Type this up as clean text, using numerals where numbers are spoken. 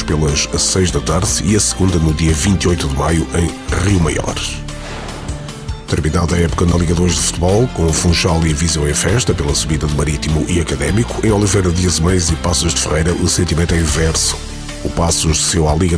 pelas 6 da tarde e a segunda no dia 28 de maio em Rio Maior. Terminada a época na Liga 2 de Futebol, com o Funchal e a Viseu em festa pela subida de Marítimo e Académico, em Oliveira de Azeméis e Passos de Ferreira o sentimento é inverso. O Passos desceu à Liga